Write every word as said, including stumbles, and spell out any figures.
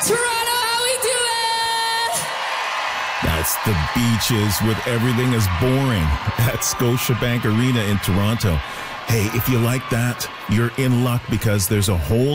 Toronto, how we doing? That's the Beaches with Everything is Boring at Scotiabank Arena in Toronto. Hey, if you like that, you're in luck because there's a whole